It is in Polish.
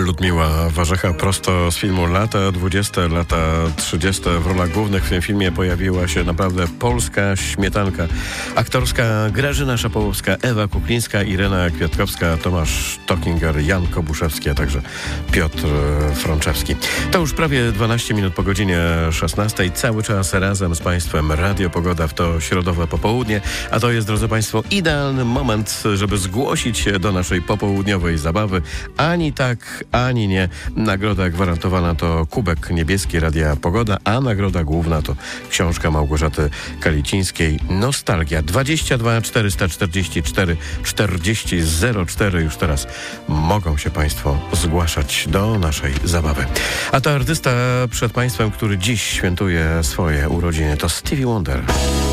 Ludmiła Warzecha prosto z filmu lata 20, lata 30. W rolach głównych w tym filmie pojawiła się naprawdę polska śmietanka. Aktorska Grażyna Szapołowska, Ewa Kuklińska, Irena Kwiatkowska, Tomasz Tokinger, Jan Kobuszewski, a także Piotr Frączewski. To już prawie 12 minut po godzinie 16. Cały czas razem z Państwem Radio Pogoda w to środowe popołudnie. A to jest, drodzy Państwo, idealny moment, żeby zgłosić się do naszej popołudniowej zabawy. Ani tak, ani nie. Nagroda gwarantowana to kubek niebieski Radia Pogoda, a nagroda główna to książka Małgorzaty Kalicińskiej Nostalgia. 22 444 40 04. Już teraz mogą się Państwo zgłaszać do naszej zabawy. A to artysta przed Państwem, który dziś świętuje swoje urodziny, to Stevie Wonder.